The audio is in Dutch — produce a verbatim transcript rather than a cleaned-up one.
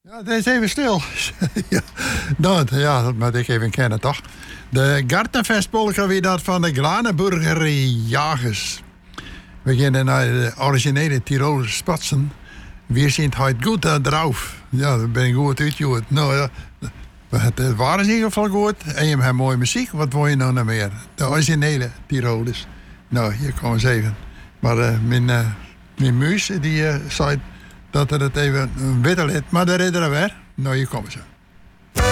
Ja, het is even stil. ja, dat, ja, dat moet ik even kennen, toch? De Gartenfestpolka weer dat van de Glanenburger Jagers. We gaan naar de originele Tiroler spatsen. We zien het goed uh, drauf. Ja, dat ben ik goed uitgehoord. Nou ja, het waren in ieder geval goed. En je hebt mooie muziek. Wat wil je nou nog meer? De originele Tirolers. Nou, hier komen eens even. Maar uh, mijn, uh, mijn muis die uh, zei dat er het even een witte lid. Maar daar redden we weer. Nou, hier komen ze.